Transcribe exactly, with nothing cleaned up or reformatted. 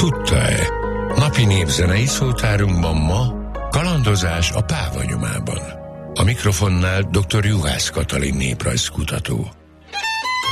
tudta-e? Napi népzenei szótárunkban ma kalandozás a Páva nyomában. A mikrofonnál dr. Juhász Katalin néprajzkutató.